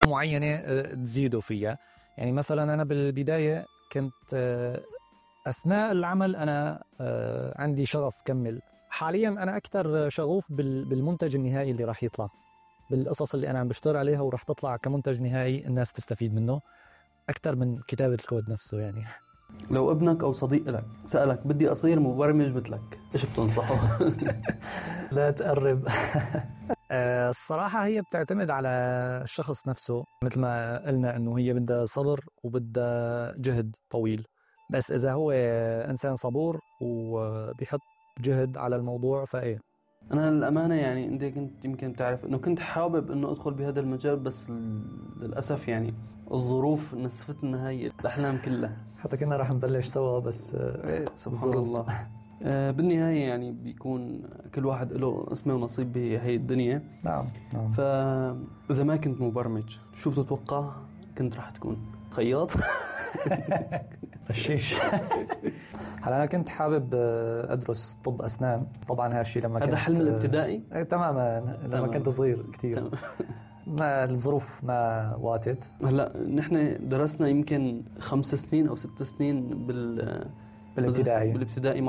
معينة تزيدوا فيها. يعني مثلا أنا بالبداية كنت أثناء العمل أنا عندي شغف كمل. حاليا أنا أكثر شغوف بالمنتج النهائي اللي راح يطلع، بالقصص اللي أنا عم بشتغل عليها وراح تطلع كمنتج نهائي الناس تستفيد منه أكثر من كتابة الكود نفسه. يعني لو ابنك أو صديق لك سألك بدي أصير مبرمج مثلك، إيش بتنصحه؟ لا تقرب. الصراحة هي بتعتمد على الشخص نفسه، مثل ما قلنا إنه هي بدها صبر وبدها جهد طويل. بس إذا هو إنسان صبور وبيحط جهد على الموضوع فإيه. أنا للأمانة يعني أنت كنت يمكن تعرف إنه كنت حابب إنه أدخل بهذا المجال، بس للأسف يعني الظروف نسفتنا هاي الأحلام كلها. حتى كنا راح نبلش سوا بس سبحان الله. بالنهاية يعني بيكون كل واحد له اسمه ونصيب بهي الدنيا. نعم. فإذا ما كنت مبرمج شو بتتوقع كنت راح تكون؟ خياط؟ رشيش. هلا أنا كنت حابب أدرس طب أسنان. طبعا هالشي لما كنت هذا حلم الابتدائي؟ تماما لما كنت صغير كتير. ما الظروف ما واتت. هلا نحن درسنا يمكن 5 سنين أو 6 سنين بالابتدائي